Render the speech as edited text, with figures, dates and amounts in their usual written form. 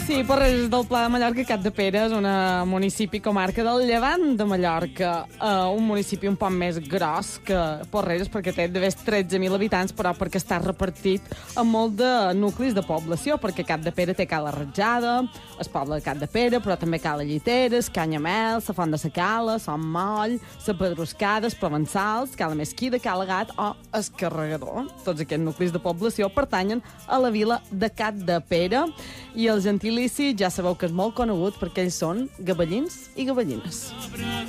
Sí, Porreres del Pla de Mallorca, Capdepera és un municipi comarca del Llevant de Mallorca, un municipi un poc més gros que Porreres perquè té de 13.000 habitants, però perquè està repartit en molt de nuclis de població, perquè Capdepera té Cala Ratjada, el poble de Capdepera, però també Cala Lliteres, Canyamel, la Font de la Cala, Son Moll, la Pedruscada, els Provençals, Cala Mesquida, Cala Gat o el Carregador. Tots aquests nuclis de població pertanyen a la vila de Capdepera i el gentilici ja sabeu que és molt conegut perquè ells són gavellins i gavellines.